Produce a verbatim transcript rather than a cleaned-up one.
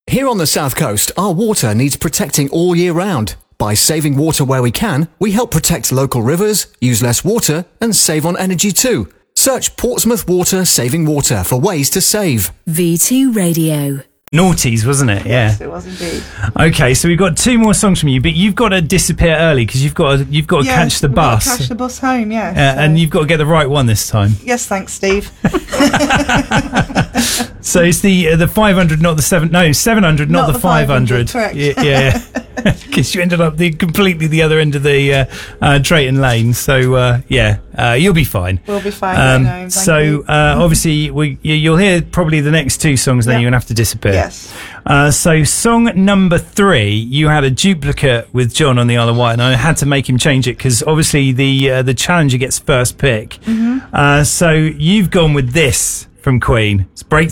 Here on the South Coast, our water needs protecting all year round. By saving water where we can, we help protect local rivers, use less water, and save on energy too. Search Portsmouth Water Saving Water for ways to save. V two Radio. Naughties, wasn't it? Yeah. Yes, it was indeed. Okay, so we've got two more songs from you, but you've got to disappear early because you've got to, you've got to Yeah, catch the we've got bus. to catch the bus home, yeah. Uh, so- And you've got to get the right one this time. Yes, thanks, Steve. So it's the uh, the five hundred, not the seven. No, seven hundred, not, Not the, the five hundred. five hundred, correct. Yeah, yeah. Because you ended up the completely the other end of the uh, uh, Drayton Lane. So uh, yeah, uh, you'll be fine. We'll be fine. Um, going home, thank so you. uh, obviously we you- you'll hear probably the next two songs. Then Yep. you're gonna have to disappear. Yes. Uh, so song number three, you had a duplicate with John on the Isle of Wight, and I had to make him change it because obviously the uh, the challenger gets first pick. Mm-hmm. Uh, so you've gone with this from Queen. It's Break